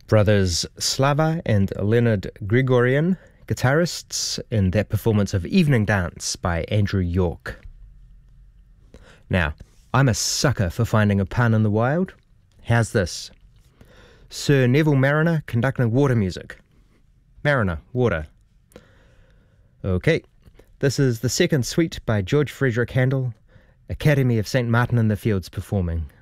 Brothers Slava and Leonard Grigorian, guitarists, in that performance of Evening Dance by Andrew York. Now, I'm a sucker for finding a pun in the wild. How's this? Sir Neville Mariner conducting water music. Mariner, water. Okay, this is the second suite by George Frederick Handel, Academy of St. Martin in the Fields performing.